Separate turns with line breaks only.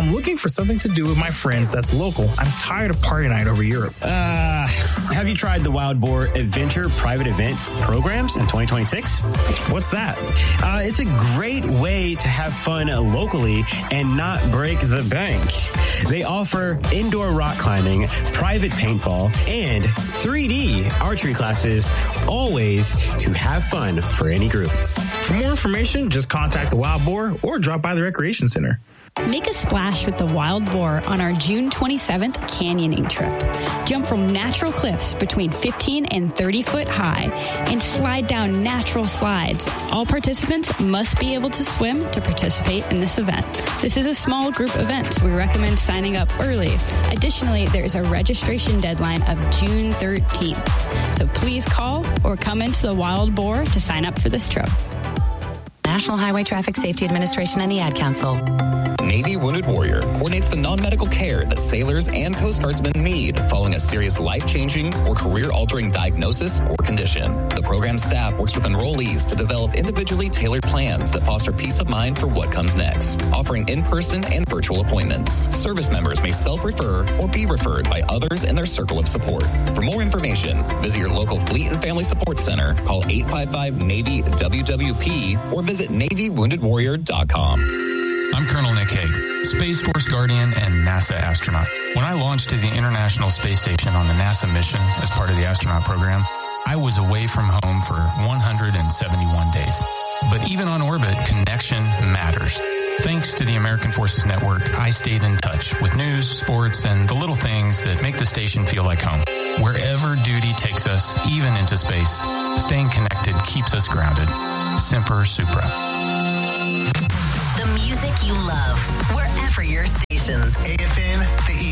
I'm looking for something to do with my friends that's local. I'm tired of party night over Europe.
Have you tried the Wild Boar Adventure private event programs in 2026?
What's that?
It's a great way to have fun locally and not break the bank. They offer indoor rock climbing, private paintball, and 3D archery classes, always to have fun for any group.
For more information, just contact the Wild Boar or drop by the Recreation Center.
Make a splash with the Wild Boar on our June 27th canyoning trip. Jump from natural cliffs between 15 and 30 foot high and slide down natural slides. All participants must be able to swim to participate in this event. This is a small group event, so we recommend signing up early. Additionally, there is a registration deadline of June 13th. So please call or come into the Wild Boar to sign up for this trip.
National Highway Traffic Safety Administration and the Ad Council.
Navy Wounded Warrior coordinates the non-medical care that sailors and Coast Guardsmen need following a serious life-changing or career-altering diagnosis or condition. The program staff works with enrollees to develop individually tailored plans that foster peace of mind for what comes next, offering in-person and virtual appointments. Service members may self-refer or be referred by others in their circle of support. For more information, visit your local Fleet and Family Support Center, call 855-NAVY-WWP, or visit NavyWoundedWarrior.com.
I'm Colonel Nick Hague, Space Force Guardian and NASA astronaut. When I launched to the International Space Station on the NASA mission as part of the astronaut program, I was away from home for 171 days. But even on orbit, connection matters. Thanks to the American Forces Network, I stayed in touch with news, sports, and the little things that make the station feel like home. Wherever duty takes us, even into space, staying connected keeps us grounded. Semper Supra.
The music you love, wherever your station.
AFN, the